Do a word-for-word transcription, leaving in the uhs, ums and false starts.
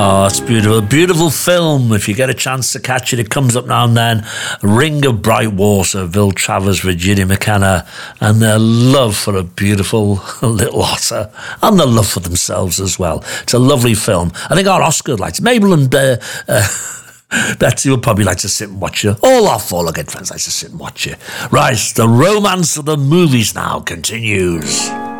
Oh, it's beautiful. Beautiful film. If you get a chance to catch it, it comes up now and then. Ring of Bright Water, Bill Travers, Virginia McKenna, and their love for a beautiful little otter, and their love for themselves as well. It's a lovely film. I think our Oscar likes it. Mabel and uh, uh, Betsy would probably like to sit and watch it. All our four good friends like to sit and watch it. Right, the romance of the movies now continues.